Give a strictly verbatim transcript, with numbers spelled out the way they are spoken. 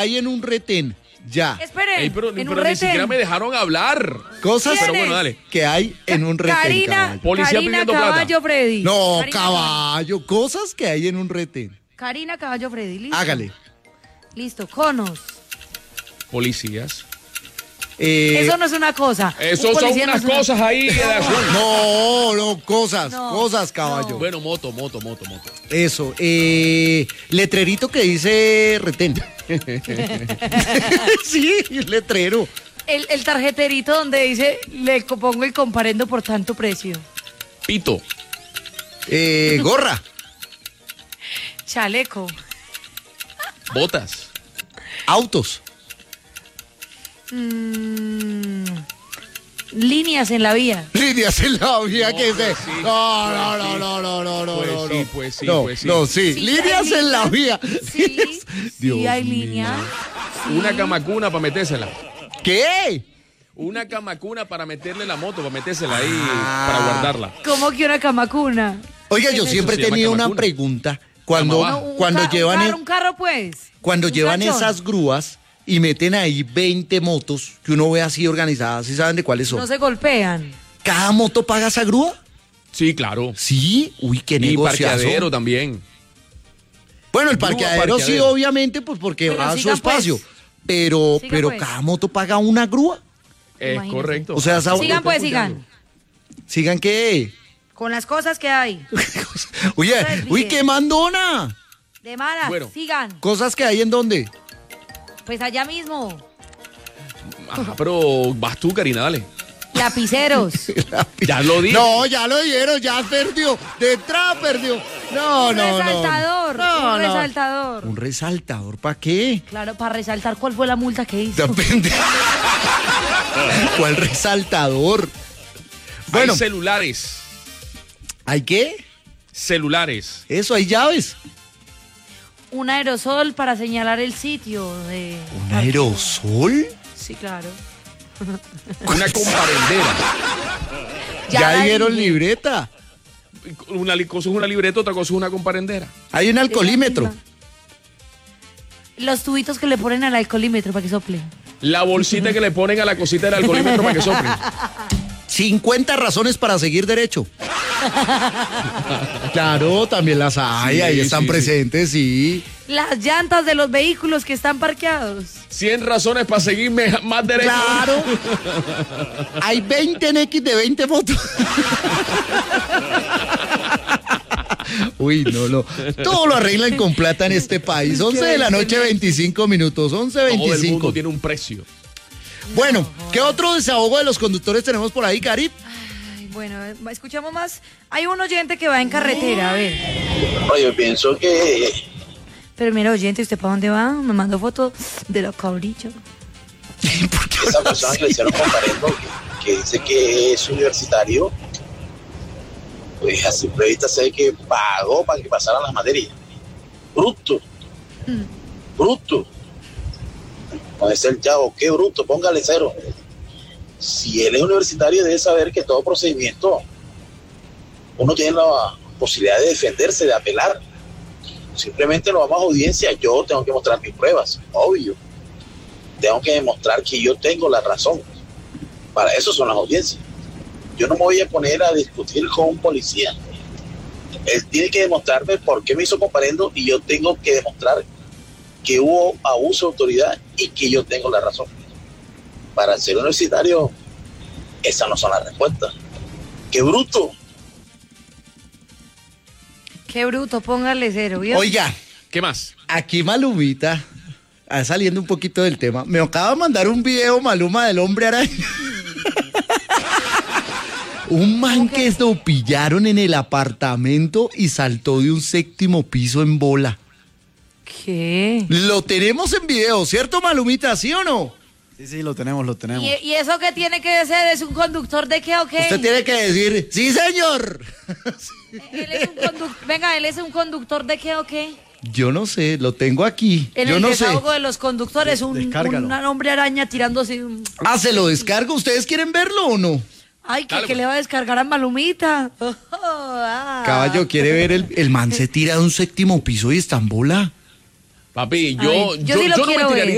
hay en un retén. Ya. Esperen, Ey, pero en pero un ni retén. siquiera me dejaron hablar. Cosas Pero bueno, dale. que hay en un retén. Karina, caballo. Policía Karina pidiendo Caballo plata. Freddy. No, Karina caballo. Cosas que hay en un retén. Karina Caballo Freddy, listo. Hágale. Listo, conos. Policías. Eh, Eso no es una cosa. Eso Un son policía no unas es una- cosas ahí de azul. No, no, cosas, No, cosas, caballo. no. Bueno, moto, moto, moto, moto. Eso, eh, letrerito que dice retén. Sí, letrero. El, el tarjeterito donde dice, le co- pongo el comparendo por tanto precio. Pito. Eh, gorra, Chaleco. Botas. autos, Mm, líneas en la vía. líneas en la vía No, que pues se. sí, No, pues no, no, sí. no, no, no, no, Pues no, sí, no. pues sí, No, pues sí. no, sí, Sí, líneas hay en la vía. Sí, Líneas- sí Dios hay mío. líneas. Sí. Una camacuna para metérsela. ¿Qué? Una camacuna para meterle la moto, para metérsela ahí, Ah. para guardarla. ¿Cómo que una camacuna? Oiga, yo Eso siempre he se llama tenido una camacuna. pregunta. Cuando, Cama No, abajo. un cuando ca- llevan un el- carro, un carro, pues. Cuando Un llevan cachón. esas grúas y meten ahí veinte motos que uno ve así organizadas, ¿sí saben de cuáles son? No se golpean. ¿Cada moto paga esa grúa? Sí, claro. Sí, uy, qué Y negociazo. parqueadero también. Bueno, el Grúa, parqueadero, sí, parqueadero. obviamente, pues porque Pero va a su siga, pues. espacio. Pero, Siga, pero pues. cada moto paga una grúa. Es Imagínese. correcto. O sea, esa- Sigan, pues, Estoy sigan. ¿Sigan qué? Con las cosas que hay. Oye, Pues, uy, bien. qué mandona. De malas, Bueno. sigan. Cosas que hay en dónde. Pues allá mismo. Ajá, pero vas tú, Karina, dale. Lapiceros. Ya lo dije. No, ya lo dieron, ya perdió. De entrada perdió. No, un no, no. resaltador. No, un no. resaltador. ¿Un resaltador para qué? Claro, para resaltar cuál fue la multa que hizo. Depende. ¿Cuál resaltador? Bueno, Hay celulares. ¿hay qué? Celulares. Eso, hay llaves. Un aerosol para señalar el sitio de. ¿Un aerosol? Sí, claro. Una comparendera. Ya, la dieron dije. libreta. Una li- cosa es una libreta, otra cosa es una comparendera. Hay un alcoholímetro. Los tubitos que le ponen al alcoholímetro para que sople. La bolsita que le ponen a la cosita del alcoholímetro para que sople. cincuenta razones para seguir derecho. Claro, también las hay, Sí, ahí están sí, sí. presentes, sí. Las llantas de los vehículos que están parqueados. cien razones para seguirme más derecho. Claro. Hay veinte en X de veinte motos. Uy, no, no. Todo lo arreglan con plata en este país. once de la noche, veinticinco minutos. once Todo el veinticinco. mundo tiene un precio. Bueno, ¿qué otro desahogo de los conductores tenemos por ahí, Cari? Ay, bueno, eh, escuchamos más. Hay un oyente que va en carretera, a ver. Oye, yo pienso que Pero mira, oyente, ¿usted para dónde va? Me mandó fotos de los cabrichos. esa persona que le hicieron comparendo, que, que dice que es universitario, pues a simple vista se ve que pagó para que pasaran las materias. Bruto. Bruto. Puede ser chavo, qué bruto, póngale cero. Si él es universitario, debe saber que todo procedimiento uno tiene la posibilidad de defenderse, de apelar. Simplemente lo vamos a audiencia, yo tengo que mostrar mis pruebas, obvio. Tengo que demostrar que yo tengo la razón. Para eso son las audiencias. Yo no me voy a poner a discutir con un policía. Él tiene que demostrarme por qué me hizo comparendo y yo tengo que demostrar que hubo abuso de autoridad y que yo tengo la razón. Para ser universitario, esas no son las respuestas. ¡Qué bruto! Qué bruto, póngale cero, ¿vio? Oiga, ¿Qué más? aquí Malumita, ah, saliendo un poquito del tema, me acaba de mandar un video, Maluma, del hombre araña. Un man que lo pillaron en el apartamento y saltó de un séptimo piso en bola. ¿Qué? Lo tenemos en video, ¿cierto, Malumita? ¿Sí o no? Sí, sí, lo tenemos, lo tenemos. ¿Y, y eso qué tiene que ser? ¿Es un conductor de qué o qué? Usted tiene que decir, sí, señor. Él es un conduc- Venga, ¿él es un conductor de qué o qué? Yo no sé, lo tengo aquí. En Yo el no sé. desahogo de los conductores, un, Descárgalo. un hombre araña tirándose un... Ah, ¿se lo descargo? ¿Ustedes quieren verlo o no? Ay, que, Dale, que pues. le va a descargar a Malumita. Oh, ah. Caballo, ¿quiere ver el, el man se tira de un séptimo piso y está en bola? Papi, A yo, ver, yo yo, sí lo yo no me quiero ver. tiraría